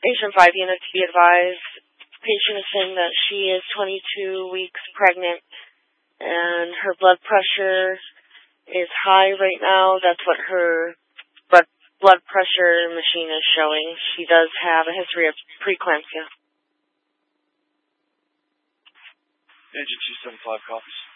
Patient 5 unit to be advised. Patient is saying that she is 22 weeks pregnant and her blood pressure is high right now. That's what her blood pressure machine is showing. She does have a history of preeclampsia. Engine 275 copies.